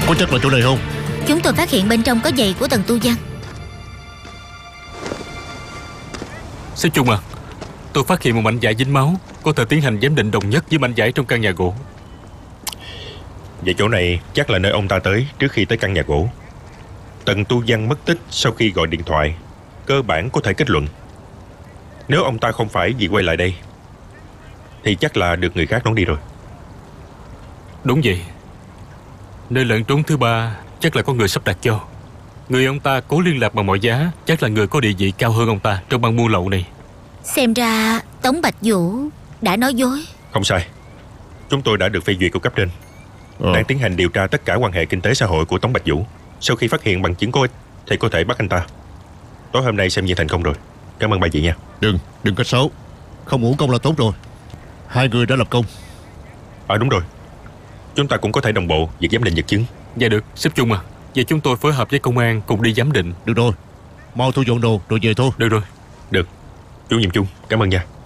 Có chắc là chỗ này không? Chúng tôi phát hiện bên trong có giày của Tần Tu Văn. Sếp Trung à, tôi phát hiện một mảnh vải dính máu, có thể tiến hành giám định đồng nhất với mảnh vải trong căn nhà gỗ. Vậy chỗ này chắc là nơi ông ta tới trước khi tới căn nhà gỗ. Tần Tu Văn mất tích sau khi gọi điện thoại, cơ bản có thể kết luận nếu ông ta không phải vì quay lại đây thì chắc là được người khác đón đi rồi. Đúng vậy. Nơi lẩn trốn thứ ba chắc là có người sắp đặt cho. Người ông ta cố liên lạc bằng mọi giá, chắc là người có địa vị cao hơn ông ta trong băng buôn lậu này. Xem ra Tống Bạch Vũ đã nói dối. Không sai. Chúng tôi đã được phê duyệt của cấp trên, đang tiến hành điều tra tất cả quan hệ kinh tế xã hội của Tống Bạch Vũ. Sau khi phát hiện bằng chứng có ích thì có thể bắt anh ta. Tối hôm nay xem như thành công rồi. Cảm ơn ba chị nha. Đừng cách xấu. Không uổng công là tốt rồi. Hai người đã lập công. Đúng rồi. Chúng ta cũng có thể đồng bộ việc giám định vật chứng. Dạ được, sếp Trung à. Vậy chúng tôi phối hợp với công an cùng đi giám định. Được rồi, mau thu dọn đồ rồi về thôi. Được rồi. Được. Chủ nhiệm Trung, cảm ơn nha.